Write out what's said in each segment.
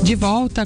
De volta,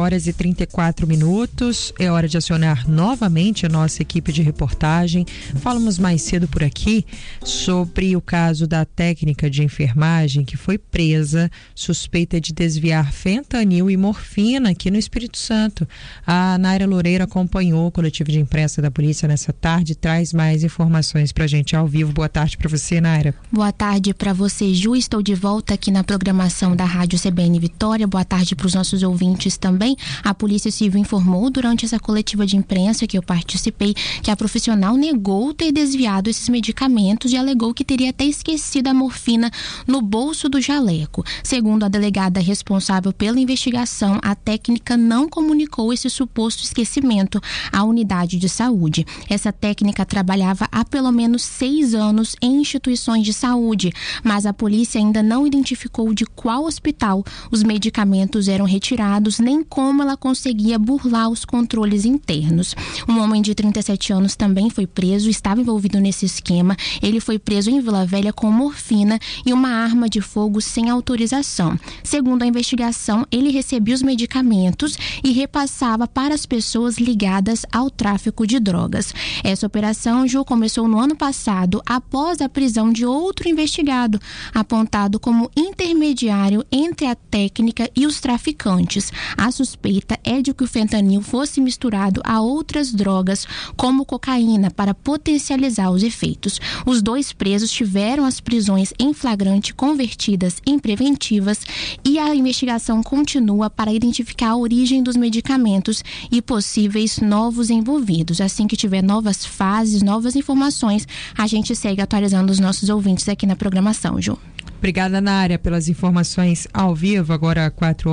4h34. É hora de acionar novamente a nossa equipe de reportagem. Falamos mais cedo por aqui sobre o caso da técnica de enfermagem que foi presa, suspeita de desviar fentanil e morfina aqui no Espírito Santo. A Naira Loureiro acompanhou o coletivo de imprensa da polícia nessa tarde e traz mais informações pra gente ao vivo. Boa tarde pra você, Naira. Boa tarde pra você, Ju. Estou de volta aqui na programação da Rádio CBN Vitória. Boa tarde pros nossos ouvintes também. A Polícia Civil informou durante essa coletiva de imprensa que eu participei que a profissional negou ter desviado esses medicamentos e alegou que teria até esquecido a morfina no bolso do jaleco. Segundo a delegada responsável pela investigação, a técnica não comunicou esse suposto esquecimento à unidade de saúde. Essa técnica trabalhava há pelo menos 6 anos em instituições de saúde, mas a polícia ainda não identificou de qual hospital os medicamentos eram retirados, nem como ela conseguia burlar os controles internos. Um homem de 37 anos também foi preso, estava envolvido nesse esquema. Ele foi preso em Vila Velha com morfina e uma arma de fogo sem autorização. Segundo a investigação, ele recebia os medicamentos e repassava para as pessoas ligadas ao tráfico de drogas. Essa operação, Ju, começou no ano passado, após a prisão de outro investigado, apontado como intermediário entre a técnica e os traficantes. A suspeita é de que o fentanil fosse misturado a outras drogas, como cocaína, para potencializar os efeitos. Os 2 presos tiveram as prisões em flagrante convertidas em preventivas e a investigação continua para identificar a origem dos medicamentos e possíveis novos envolvidos. Assim que tiver novas fases, novas informações, a gente segue atualizando os nossos ouvintes aqui na programação, Ju. Obrigada, Nária, pelas informações ao vivo, agora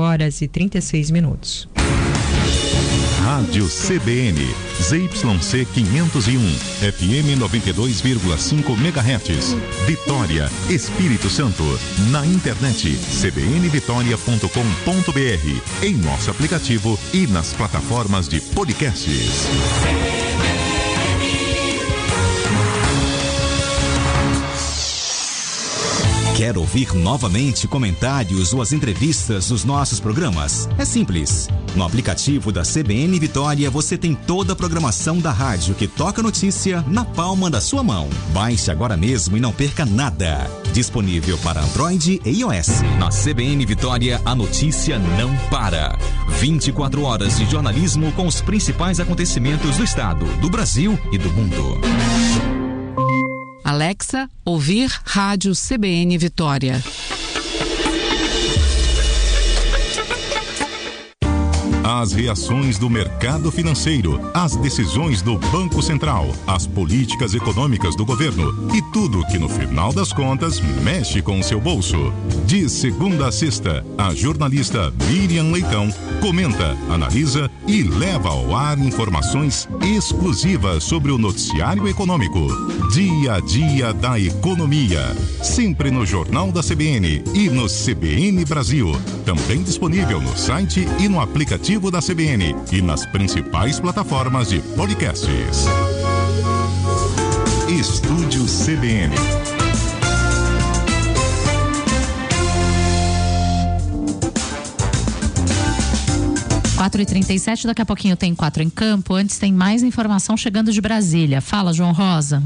4h36. Rádio CBN, ZYC 501, FM 92,5 MHz, Vitória, Espírito Santo. Na internet, cbnvitoria.com.br, em nosso aplicativo e nas plataformas de podcasts. Quer ouvir novamente comentários ou as entrevistas dos nossos programas? É simples. No aplicativo da CBN Vitória você tem toda a programação da rádio que toca notícia na palma da sua mão. Baixe agora mesmo e não perca nada. Disponível para Android e iOS. Na CBN Vitória a notícia não para. 24 horas de jornalismo com os principais acontecimentos do estado, do Brasil e do mundo. Alexa, ouvir Rádio CBN Vitória. As reações do mercado financeiro, as decisões do Banco Central, as políticas econômicas do governo e tudo que no final das contas mexe com o seu bolso. De segunda a sexta, a jornalista Miriam Leitão comenta, analisa e leva ao ar informações exclusivas sobre o noticiário econômico. Dia a dia da economia. Sempre no Jornal da CBN e no CBN Brasil. Também disponível no site e no aplicativo da CBN e nas principais plataformas de podcasts. Estúdio CBN. 4h37, daqui a pouquinho tem 4 em Campo. Antes tem mais informação chegando de Brasília. Fala, João Rosa.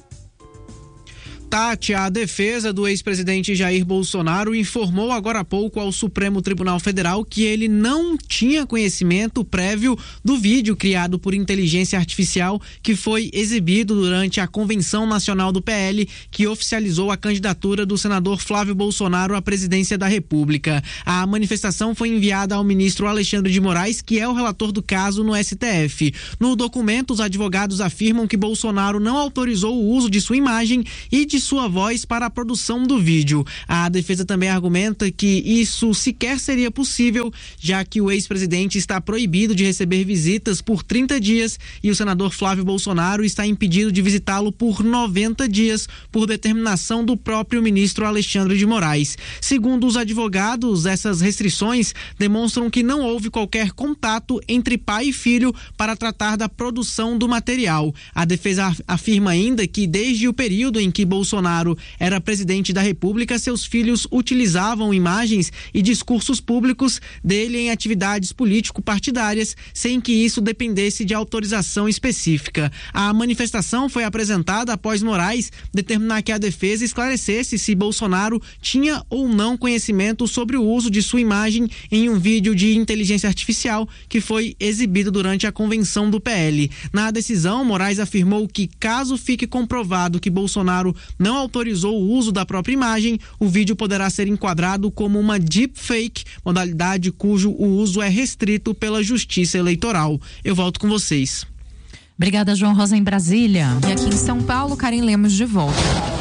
Tati, a defesa do ex-presidente Jair Bolsonaro informou agora há pouco ao Supremo Tribunal Federal que ele não tinha conhecimento prévio do vídeo criado por inteligência artificial que foi exibido durante a Convenção Nacional do PL, que oficializou a candidatura do senador Flávio Bolsonaro à presidência da República. A manifestação foi enviada ao ministro Alexandre de Moraes, que é o relator do caso no STF. No documento, os advogados afirmam que Bolsonaro não autorizou o uso de sua imagem e de sua voz para a produção do vídeo. A defesa também argumenta que isso sequer seria possível, já que o ex-presidente está proibido de receber visitas por 30 dias e o senador Flávio Bolsonaro está impedido de visitá-lo por 90 dias, por determinação do próprio ministro Alexandre de Moraes. Segundo os advogados, essas restrições demonstram que não houve qualquer contato entre pai e filho para tratar da produção do material. A defesa afirma ainda que desde o período em que Bolsonaro Bolsonaro era presidente da República, seus filhos utilizavam imagens e discursos públicos dele em atividades político-partidárias, sem que isso dependesse de autorização específica. A manifestação foi apresentada após Moraes determinar que a defesa esclarecesse se Bolsonaro tinha ou não conhecimento sobre o uso de sua imagem em um vídeo de inteligência artificial que foi exibido durante a convenção do PL. Na decisão, Moraes afirmou que, caso fique comprovado que Bolsonaro não autorizou o uso da própria imagem, o vídeo poderá ser enquadrado como uma deepfake, modalidade cujo o uso é restrito pela Justiça Eleitoral. Eu volto com vocês. Obrigada, João Rosa, em Brasília. E aqui em São Paulo, Karen Lemos de volta.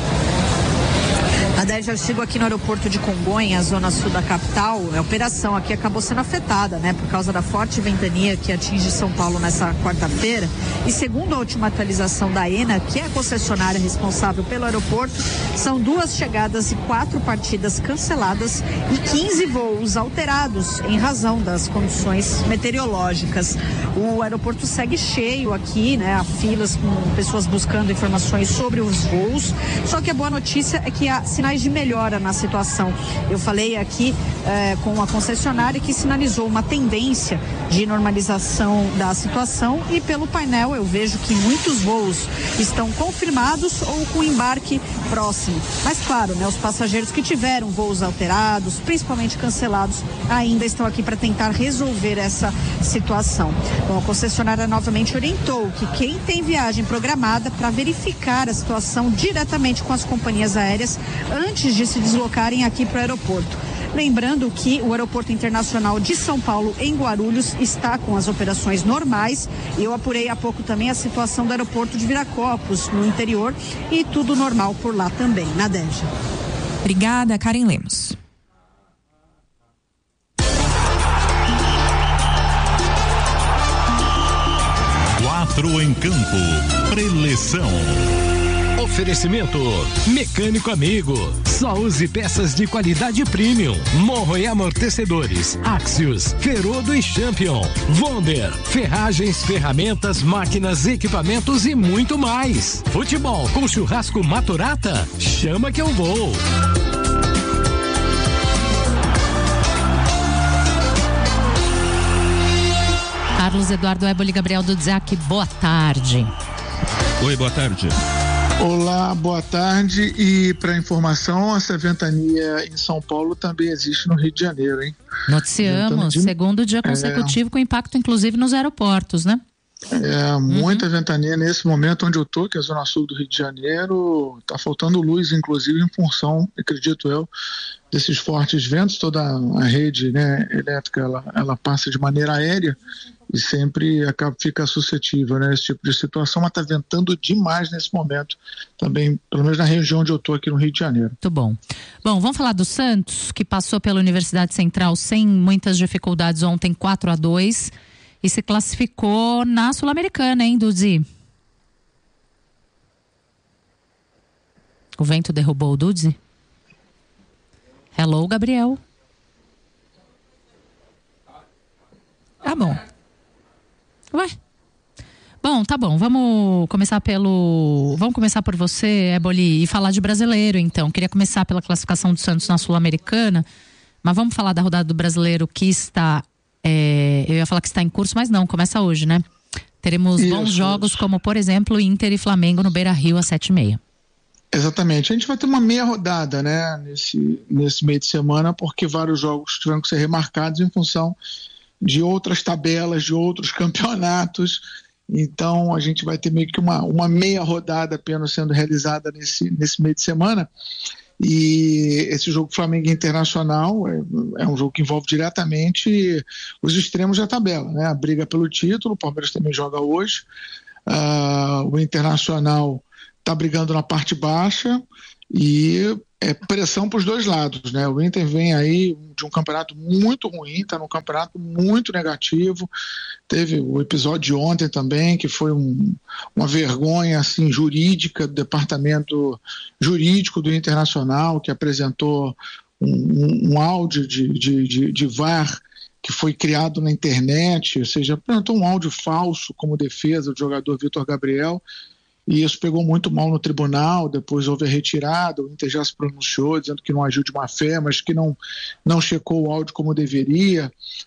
Adélio, eu sigo aqui no aeroporto de Congonhas, zona sul da capital. A operação aqui acabou sendo afetada, né, por causa da forte ventania que atinge São Paulo nessa quarta-feira. E segundo a última atualização da ENA, que é a concessionária responsável pelo aeroporto, são 2 chegadas e 4 partidas canceladas e 15 voos alterados em razão das condições meteorológicas. O aeroporto segue cheio aqui, né, há filas com pessoas buscando informações sobre os voos. Só que a boa notícia é que há sinais de melhora na situação. Eu falei aqui com a concessionária que sinalizou uma tendência de normalização da situação e pelo painel eu vejo que muitos voos estão confirmados ou com embarque próximo. Mas claro, né, os passageiros que tiveram voos alterados, principalmente cancelados, ainda estão aqui para tentar resolver essa situação. Bom, a concessionária novamente orientou que quem tem viagem programada para verificar a situação diretamente com as companhias aéreas antes de se deslocarem aqui para o aeroporto. Lembrando que o Aeroporto Internacional de São Paulo, em Guarulhos, está com as operações normais. Eu apurei há pouco também a situação do aeroporto de Viracopos, no interior, e tudo normal por lá também. Nadege. Obrigada, Karen Lemos. Quatro em campo. Preleção. Oferecimento Mecânico Amigo. Só use peças de qualidade premium. Morro e amortecedores. Axios, Ferodo e Champion. Wonder, ferragens, ferramentas, máquinas, equipamentos e muito mais. Futebol com churrasco Maturata? Chama que eu vou. Carlos Eduardo Éboli, Gabriel Dudziak, boa tarde. Oi, boa tarde. Olá, boa tarde. E para informação, essa ventania em São Paulo também existe no Rio de Janeiro, hein? Noticiamos, segundo dia consecutivo com impacto inclusive nos aeroportos, né? Muita ventania nesse momento onde eu tô, que é a zona sul do Rio de Janeiro. Tá faltando luz, inclusive, em função, acredito eu, desses fortes ventos. Toda a rede, né, elétrica, ela passa de maneira aérea e sempre fica suscetível, né, a esse tipo de situação, mas está ventando demais nesse momento também, pelo menos na região onde eu estou aqui no Rio de Janeiro. Muito bom. Bom, vamos falar do Santos, que passou pela Universidade Central sem muitas dificuldades ontem, 4-2, e se classificou na Sul-Americana, hein, Dudzi? O vento derrubou o Dudzi? Hello, Gabriel. Tá bom. Ué? Bom, tá bom. Vamos começar por você, Éboli, e falar de brasileiro, então. Queria começar pela classificação do Santos na Sul-Americana, mas vamos falar da rodada do brasileiro que está... eu ia falar que está em curso, mas não, começa hoje, né? Teremos bons jogos, como, por exemplo, Inter e Flamengo no Beira-Rio às 7h30. Exatamente. A gente vai ter uma meia rodada, né, nesse meio de semana, porque vários jogos tiveram que ser remarcados em função de outras tabelas, de outros campeonatos. Então a gente vai ter meio que uma meia rodada apenas sendo realizada nesse meio de semana. E esse jogo Flamengo Internacional é um jogo que envolve diretamente os extremos da tabela, né? A briga pelo título. O Palmeiras também joga hoje. O Internacional está brigando na parte baixa e é pressão para os dois lados, né? O Inter vem aí de um campeonato muito ruim, está num campeonato muito negativo. Teve o episódio de ontem também, que foi uma vergonha assim, jurídica do departamento jurídico do Internacional, que apresentou um áudio de VAR que foi criado na internet, ou seja, apresentou um áudio falso como defesa do jogador Vitor Gabriel. e isso pegou muito mal no tribunal. Depois houve a retirada, o Inter já se pronunciou dizendo que não agiu de má fé, mas que não checou o áudio como deveria,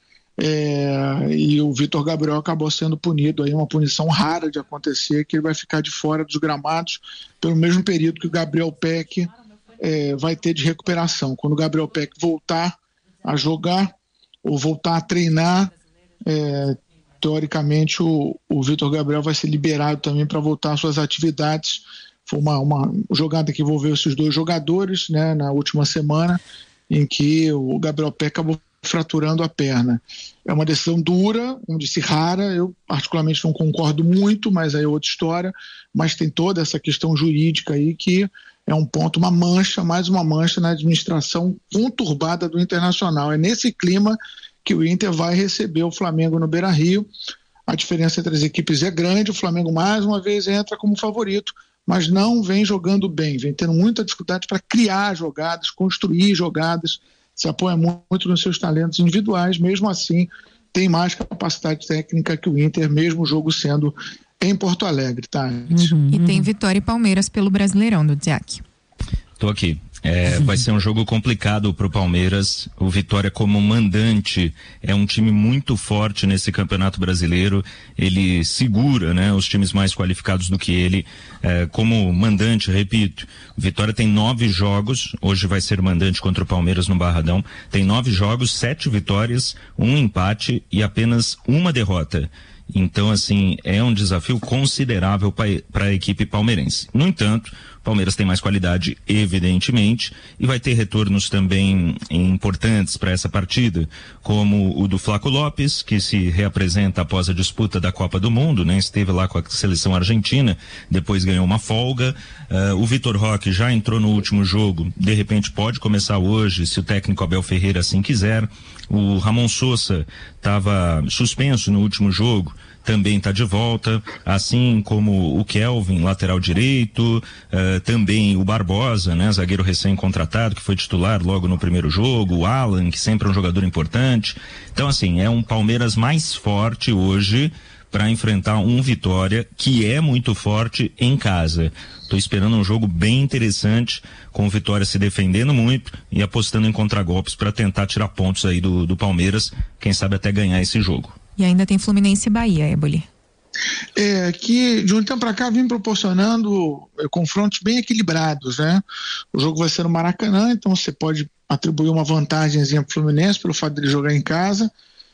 e o Vitor Gabriel acabou sendo punido, aí uma punição rara de acontecer, que ele vai ficar de fora dos gramados pelo mesmo período que o Gabriel Peck vai ter de recuperação. Quando o Gabriel Peck voltar a jogar ou voltar a treinar, teoricamente o Vitor Gabriel vai ser liberado também para voltar às suas atividades. Foi uma jogada que envolveu esses dois jogadores, né, na última semana, em que o Gabriel Peck acabou fraturando a perna. É uma decisão dura, como disse, rara. Eu particularmente não concordo muito, mas aí é outra história. Mas tem toda essa questão jurídica aí que é um ponto, uma mancha, mais uma mancha na administração conturbada do Internacional. É nesse clima que o Inter vai receber o Flamengo no Beira-Rio. A diferença entre as equipes é grande. O Flamengo mais uma vez entra como favorito, mas não vem jogando bem, vem tendo muita dificuldade para criar jogadas, construir jogadas, se apoia muito nos seus talentos individuais. Mesmo assim tem mais capacidade técnica que o Inter, mesmo o jogo sendo em Porto Alegre, tá? E tem Vitória e Palmeiras pelo Brasileirão, do Dziak. Tô aqui. Vai ser um jogo complicado pro Palmeiras. O Vitória, como mandante, é um time muito forte nesse Campeonato Brasileiro. Ele segura, né, os times mais qualificados do que ele. Como mandante, repito, o Vitória tem 9 jogos. Hoje vai ser mandante contra o Palmeiras no Barradão. Tem 9 jogos, 7 vitórias, 1 empate e apenas 1 derrota. Então, assim, é um desafio considerável para a equipe palmeirense. No entanto, o Palmeiras tem mais qualidade, evidentemente, e vai ter retornos também importantes para essa partida, como o do Flaco Lopes, que se reapresenta após a disputa da Copa do Mundo, né? Esteve lá com a seleção argentina, depois ganhou uma folga. O Vitor Roque já entrou no último jogo, de repente pode começar hoje, se o técnico Abel Ferreira assim quiser. O Ramon Sosa estava suspenso no último jogo, também está de volta, assim como o Kelvin, lateral direito, também o Barbosa, né, zagueiro recém-contratado, que foi titular logo no primeiro jogo, o Alan, que sempre é um jogador importante. Então, assim, é um Palmeiras mais forte hoje para enfrentar um Vitória que é muito forte em casa. Estou esperando um jogo bem interessante, com o Vitória se defendendo muito e apostando em contragolpes para tentar tirar pontos aí do Palmeiras, quem sabe até ganhar esse jogo. E ainda tem Fluminense e Bahia, Eboli. Que de um tempo para cá vem proporcionando confrontos bem equilibrados, né? O jogo vai ser no Maracanã, então você pode atribuir uma vantagemzinha para o Fluminense pelo fato de ele jogar em casa.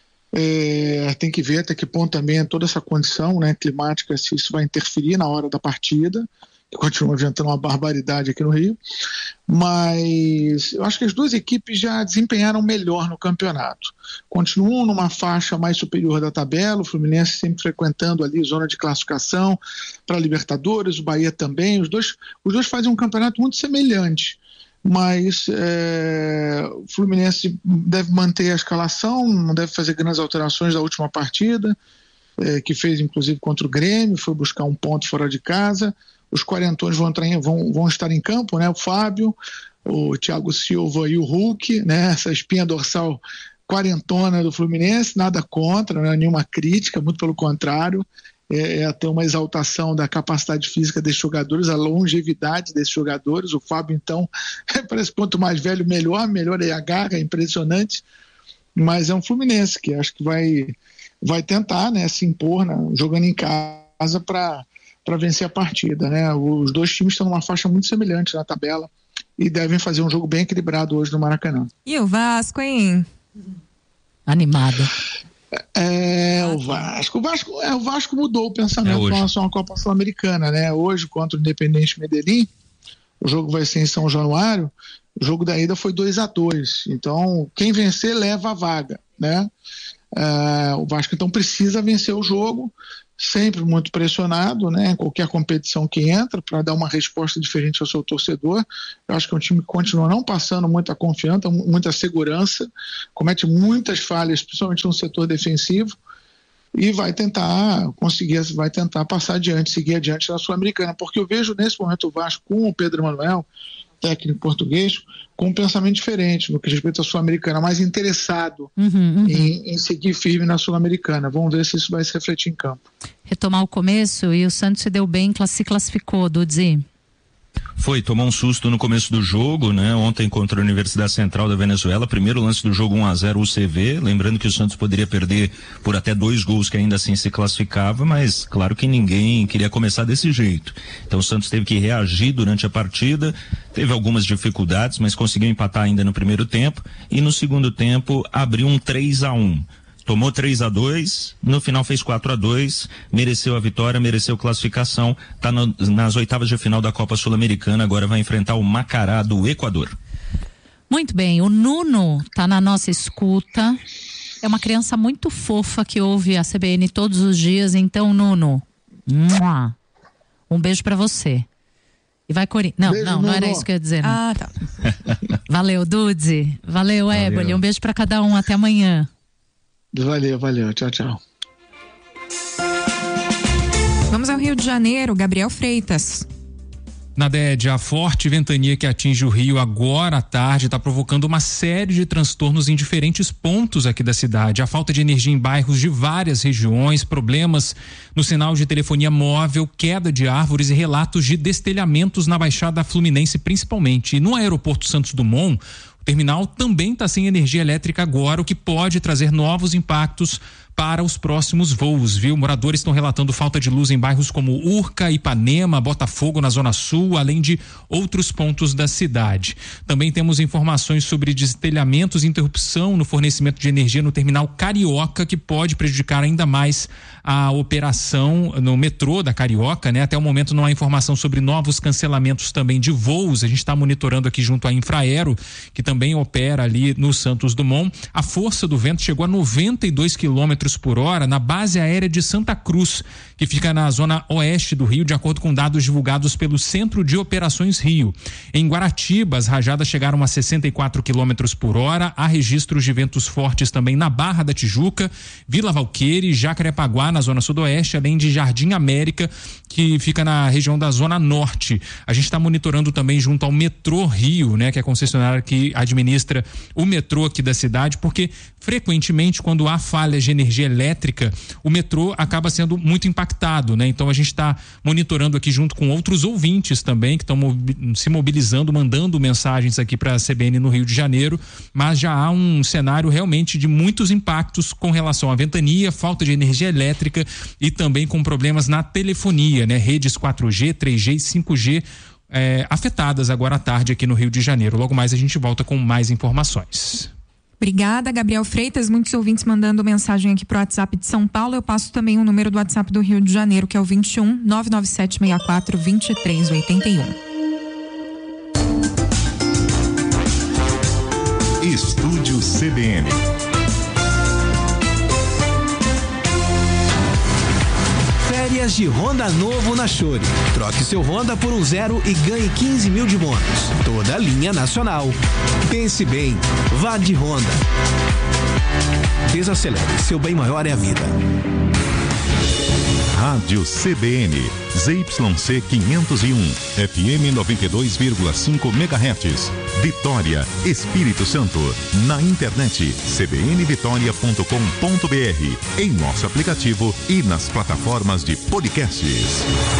Tem que ver até que ponto também toda essa condição, né, climática, se isso vai interferir na hora da partida. Continua ventando uma barbaridade aqui no Rio, mas eu acho que as duas equipes já desempenharam melhor no campeonato, continuam numa faixa mais superior da tabela, o Fluminense sempre frequentando ali zona de classificação para Libertadores, o Bahia também, os dois fazem um campeonato muito semelhante, mas o Fluminense deve manter a escalação, não deve fazer grandes alterações da última partida, que fez inclusive contra o Grêmio, foi buscar um ponto fora de casa. Os quarentões vão estar em campo, né? O Fábio, o Thiago Silva e o Hulk, né? Essa espinha dorsal quarentona do Fluminense, nada contra, não é nenhuma crítica, muito pelo contrário, é até uma exaltação da capacidade física desses jogadores, a longevidade desses jogadores. O Fábio, então, parece que quanto mais velho, melhor é a garra, é impressionante, mas é um Fluminense que acho que vai tentar, né, se impor, né, jogando em casa para vencer a partida, né? Os dois times estão numa faixa muito semelhante na tabela e devem fazer um jogo bem equilibrado hoje no Maracanã. E o Vasco, hein? Animado. O Vasco mudou o pensamento com relação à Copa Sul-Americana, né? Hoje, contra o Independente Medellín, o jogo vai ser em São Januário, o jogo da ida foi 2-2, então quem vencer leva a vaga, né? O Vasco então precisa vencer o jogo, sempre muito pressionado, né, em qualquer competição que entra, para dar uma resposta diferente ao seu torcedor. Eu acho que é um time que continua não passando muita confiança, muita segurança, comete muitas falhas, principalmente no setor defensivo, e vai tentar passar adiante, seguir adiante na Sul-Americana, porque eu vejo nesse momento o Vasco com o Pedro Manuel, técnico português, com um pensamento diferente no que respeita à Sul-Americana, mais interessado em seguir firme na Sul-Americana. Vamos ver se isso vai se refletir em campo. retomar o começo e o Santos se deu bem, se classificou, Dudzi. Tomou um susto no começo do jogo, né? Ontem contra a Universidade Central da Venezuela, primeiro lance do jogo 1-0 UCV, lembrando que o Santos poderia perder por até 2 gols que ainda assim se classificava, mas claro que ninguém queria começar desse jeito. Então o Santos teve que reagir durante a partida, teve algumas dificuldades, mas conseguiu empatar ainda no primeiro tempo e no segundo tempo abriu um 3-1. Tomou 3-2, no final fez 4-2, mereceu a vitória, mereceu classificação, está nas oitavas de final da Copa Sul-Americana, agora vai enfrentar o Macará do Equador. Muito bem, o Nuno está na nossa escuta, é uma criança muito fofa que ouve a CBN todos os dias, então Nuno, um beijo para você. E vai Corinthians. Não era isso que eu ia dizer. Não. Ah, tá. Valeu, Dudzi, valeu, Éboli, um beijo para cada um, até amanhã. Valeu. Tchau. Vamos ao Rio de Janeiro, Gabriel Freitas. Nadede, a forte ventania que atinge o Rio agora à tarde está provocando uma série de transtornos em diferentes pontos aqui da cidade. A falta de energia em bairros de várias regiões, problemas no sinal de telefonia móvel, queda de árvores e relatos de destelhamentos na Baixada Fluminense principalmente. E no aeroporto Santos Dumont, o terminal também está sem energia elétrica agora, o que pode trazer novos impactos para os próximos voos, viu? Moradores estão relatando falta de luz em bairros como Urca, Ipanema, Botafogo na Zona Sul, além de outros pontos da cidade. Também temos informações sobre destelhamentos e interrupção no fornecimento de energia no terminal Carioca, que pode prejudicar ainda mais a operação no metrô da Carioca, né? Até o momento não há informação sobre novos cancelamentos também de voos. A gente está monitorando aqui junto à Infraero, que também opera ali no Santos Dumont. A força do vento chegou a 92 km por hora na base aérea de Santa Cruz, que fica na zona oeste do Rio, de acordo com dados divulgados pelo Centro de Operações Rio. Em Guaratiba, as rajadas chegaram a 64 km por hora. Há registros de ventos fortes também na Barra da Tijuca, Vila Valqueire, Jacarepaguá, na zona sudoeste, além de Jardim América, que fica na região da zona norte. A gente está monitorando também junto ao Metrô Rio, né, que é a concessionária que administra o metrô aqui da cidade, porque frequentemente quando há falhas de energia elétrica, o metrô acaba sendo muito impactado, né? Então a gente está monitorando aqui junto com outros ouvintes também que estão se mobilizando, mandando mensagens aqui para a CBN no Rio de Janeiro, mas já há um cenário realmente de muitos impactos com relação à ventania, falta de energia elétrica e também com problemas na telefonia, né? Redes 4G, 3G e 5G afetadas agora à tarde aqui no Rio de Janeiro. Logo mais a gente volta com mais informações. Obrigada, Gabriel Freitas. Muitos ouvintes mandando mensagem aqui pro WhatsApp de São Paulo. Eu passo também o número do WhatsApp do Rio de Janeiro, que é o 21 997 64 23 81. Estúdio CBN. Férias de Honda novo na Chore. Troque seu Honda por um 0 e ganhe 15 mil de bônus. Toda a linha nacional. Pense bem, vá de Honda. Desacelere, seu bem maior é a vida. Rádio CBN, ZYC 501, FM 92,5 MHz, Vitória, Espírito Santo. Na internet, cbnvitoria.com.br, em nosso aplicativo e nas plataformas de podcasts.